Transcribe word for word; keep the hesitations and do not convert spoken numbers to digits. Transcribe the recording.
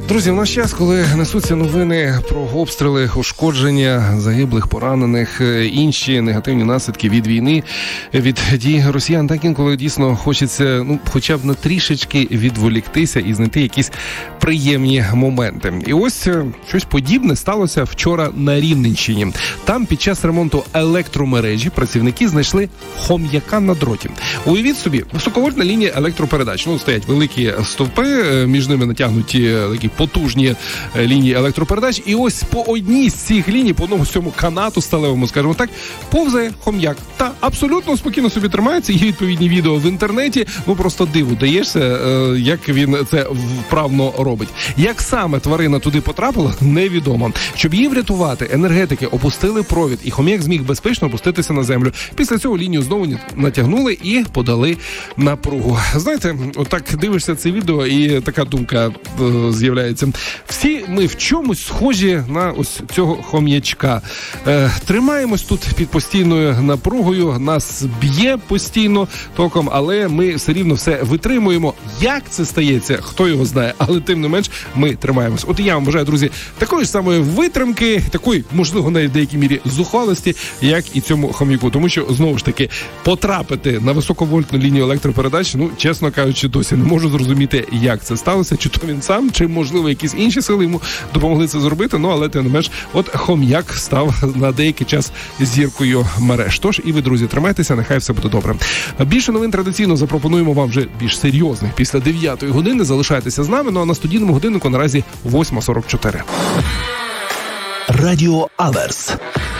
Друзі, в наш час, коли несуться новини про обстріли, ушкодження, загиблих, поранених, інші негативні наслідки від війни, від дій росіян, так інколи дійсно хочеться, ну, хоча б на трішечки відволіктися і знайти якісь приємні моменти. І ось щось подібне сталося вчора на Рівненщині. Там під час ремонту електромережі працівники знайшли хом'яка на дроті. Уявіть собі, високовольтна лінія електропередач. Ну, стоять великі стовпи, між ними натягнуті такі потужні лінії електропередач. І ось по одній з цих ліній, по одному з цьому канату сталевому, скажімо так, повзає хом'як. Та абсолютно спокійно собі тримається. Є відповідні відео в інтернеті. Ну, просто диву даєшся, як він це вправно робить. Як саме тварина туди потрапила, невідомо. Щоб її врятувати, енергетики опустили провід, і хом'як зміг безпечно опуститися на землю. Після цього лінію знову натягнули і подали напругу. Знаєте, отак дивишся це відео, і така думка е, з'являється. Всі ми в чомусь схожі на ось цього хом'ячка. Е, тримаємось тут під постійною напругою, нас б'є постійно током, але ми все рівно все витримуємо. Як це стається, хто його знає, але тим не менш ми тримаємось. От і я вам бажаю, друзі, такої ж самої витримки, такої, можливо, навіть в деякій мірі зухвалості, як і цьому хом'яку. Тому що, знову ж таки, потрапити на високовольтну лінію електропередач, ну, чесно кажучи, досі не можу зрозуміти, як це сталося, чи то він сам, чи, можливо, якісь інші сили йому допомогли це зробити, ну, але тим не менш, от хом'як став на деякий час зіркою мереж. Тож і ви, друзі, тримайтеся, нехай все буде добре. Більше новин традиційно запропонуємо вам вже більш серйозних. Після дев'ятої години залишайтеся з нами, ну а на студійному годиннику наразі восьма сорок чотири. Радіо Аверс.